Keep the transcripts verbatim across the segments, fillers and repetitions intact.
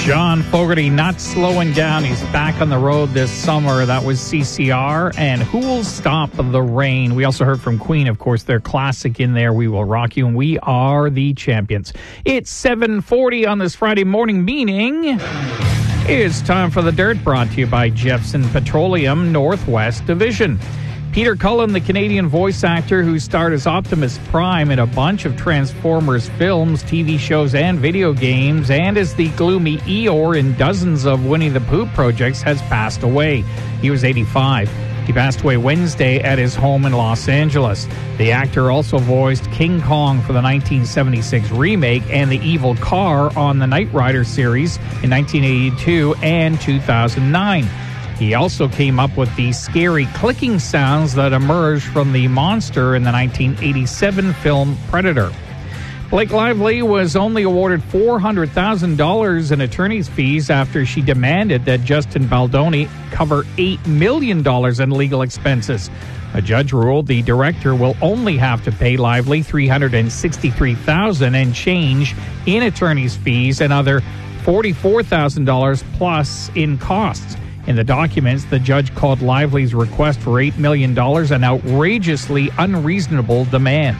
John Fogerty not slowing down. He's back on the road this summer. That was C C R and Who Will Stop the Rain. We also heard from Queen, of course, their classic in there, We Will Rock You, and we are the champions. It's seven forty on this Friday morning, meaning it's time for The Dirt, brought to you by Jepson Petroleum Northwest Division. Peter Cullen, the Canadian voice actor who starred as Optimus Prime in a bunch of Transformers films, T V shows, and video games, and as the gloomy Eeyore in dozens of Winnie the Pooh projects, has passed away. He was eighty-five. He passed away Wednesday at his home in Los Angeles. The actor also voiced King Kong for the nineteen seventy-six remake and the evil car on the Knight Rider series in nineteen eighty-two and two thousand nine. He also came up with the scary clicking sounds that emerged from the monster in the nineteen eighty-seven film Predator. Blake Lively was only awarded four hundred thousand dollars in attorney's fees after she demanded that Justin Baldoni cover eight million dollars in legal expenses. A judge ruled the director will only have to pay Lively three hundred sixty-three thousand dollars and change in attorney's fees and other forty-four thousand dollars plus in costs. In the documents, the judge called Lively's request for eight million dollars an outrageously unreasonable demand.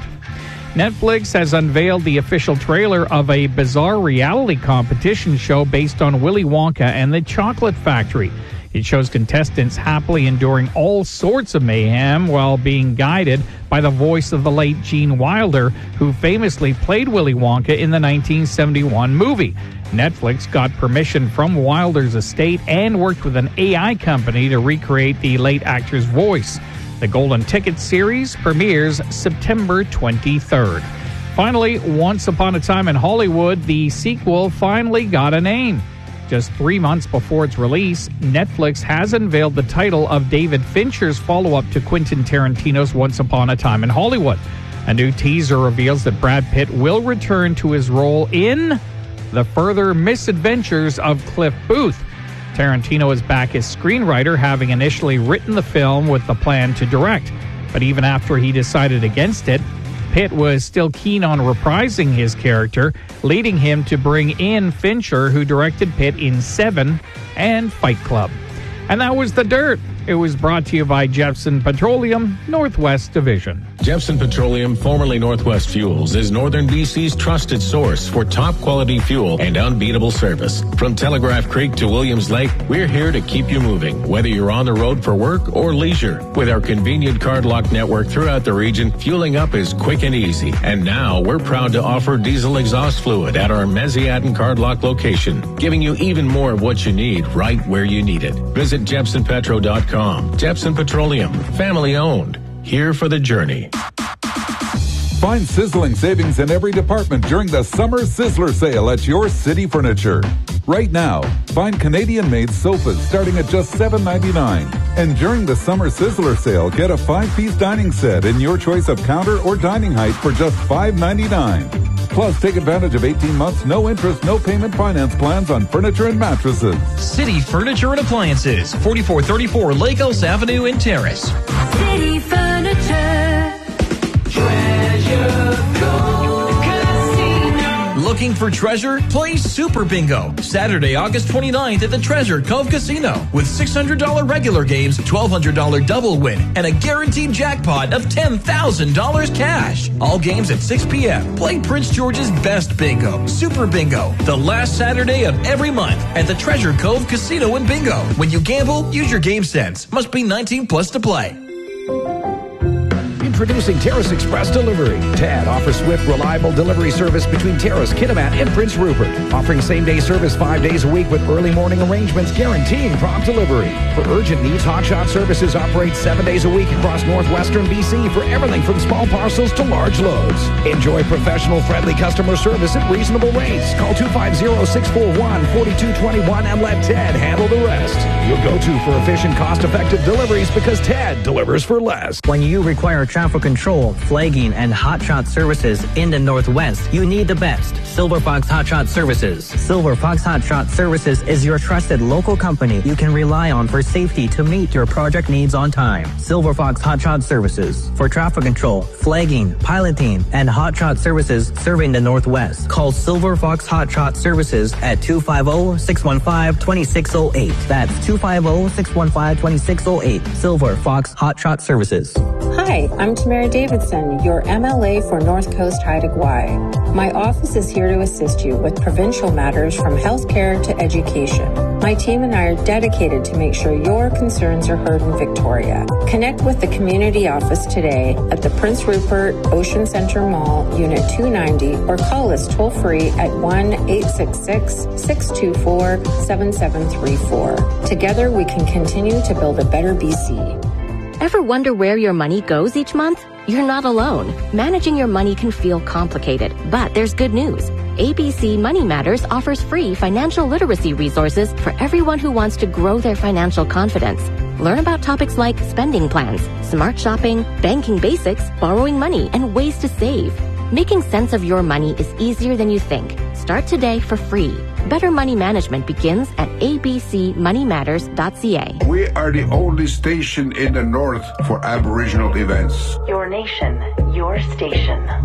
Netflix has unveiled the official trailer of a bizarre reality competition show based on Willy Wonka and the Chocolate Factory. It shows contestants happily enduring all sorts of mayhem while being guided by the voice of the late Gene Wilder, who famously played Willy Wonka in the nineteen seventy-one movie. Netflix got permission from Wilder's estate and worked with an A I company to recreate the late actor's voice. The Golden Ticket series premieres September twenty-third. Finally, Once Upon a Time in Hollywood, the sequel finally got a name. Just three months before its release, Netflix has unveiled the title of David Fincher's follow-up to Quentin Tarantino's Once Upon a Time in Hollywood. A new teaser reveals that Brad Pitt will return to his role in The Further Misadventures of Cliff Booth. Tarantino is back as screenwriter, having initially written the film with the plan to direct. But even after he decided against it, Pitt was still keen on reprising his character, leading him to bring in Fincher, who directed Pitt in Seven and Fight Club. And that was The Dirt. It was brought to you by Jepson Petroleum Northwest Division. Jepson Petroleum, formerly Northwest Fuels, is Northern B C's trusted source for top-quality fuel and unbeatable service. From Telegraph Creek to Williams Lake, we're here to keep you moving, whether you're on the road for work or leisure. With our convenient card lock network throughout the region, fueling up is quick and easy. And now we're proud to offer diesel exhaust fluid at our Mesiatin card lock location, giving you even more of what you need right where you need it. Visit Jepson Petro dot com. Jepson Petroleum, family owned. Here for the journey. Find sizzling savings in every department during the Summer Sizzler Sale at your City Furniture. Right now, find Canadian-made sofas starting at just seven ninety-nine. And during the Summer Sizzler Sale, get a five-piece dining set in your choice of counter or dining height for just five ninety-nine. Plus, take advantage of eighteen months, no interest, no payment finance plans on furniture and mattresses. City Furniture and Appliances, forty-four thirty-four Lake Elsa Avenue in Terrace. City Furniture. Treasure Cove Casino. Looking for treasure? Play Super Bingo. Saturday, August twenty-ninth at the Treasure Cove Casino. With six hundred dollars regular games, twelve hundred dollars double win, and a guaranteed jackpot of ten thousand dollars cash. All games at six p.m. Play Prince George's Best Bingo, Super Bingo, the last Saturday of every month at the Treasure Cove Casino and Bingo. When you gamble, use your game sense. Must be nineteen plus to play. Introducing Terrace Express Delivery. Ted offers swift, reliable delivery service between Terrace, Kitimat, and Prince Rupert. Offering same-day service five days a week with early morning arrangements guaranteeing prompt delivery. For urgent needs, Hotshot Services operates seven days a week across northwestern B C for everything from small parcels to large loads. Enjoy professional, friendly customer service at reasonable rates. Call two five zero, six four one, four two two one and let Ted handle the rest. You'll go to for efficient, cost-effective deliveries because Ted delivers for less. When you require traffic traffic control, flagging, and hotshot services in the Northwest, you need the best. Silver Fox Hotshot Services. Silver Fox Hotshot Services is your trusted local company you can rely on for safety to meet your project needs on time. Silver Fox Hotshot Services. For traffic control, flagging, piloting, and hotshot services serving the Northwest. Call Silver Fox Hotshot Services at two five zero, six one five, two six zero eight. That's two five zero, six one five, two six zero eight. Silver Fox Hotshot Services. Hi, I'm Tamara Davidson, your M L A for North Coast Haida Gwaii. My office is here to assist you with provincial matters from healthcare to education. My team and I are dedicated to make sure your concerns are heard in Victoria. Connect with the community office today at the Prince Rupert Ocean Center Mall, Unit two ninety, or call us toll-free at one eight six six, six two four, seven seven three four. Together, we can continue to build a better B C. Ever wonder where your money goes each month? You're not alone. Managing your money can feel complicated, but there's good news. A B C Money Matters offers free financial literacy resources for everyone who wants to grow their financial confidence. Learn about topics like spending plans, smart shopping, banking basics, borrowing money, and ways to save. Making sense of your money is easier than you think. Start today for free. Better money management begins at a b c money matters dot c a. We are the only station in the north for Aboriginal events. Your nation, your station.